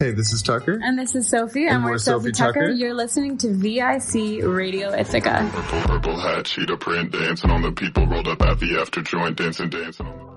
Hey, this is Tucker. And this is Sophie. And we're Sophie Tucker. You're listening to VIC Radio Ithaca. Purple hat, cheetah print, dancing on the people, rolled up at the after joint, dancing on the...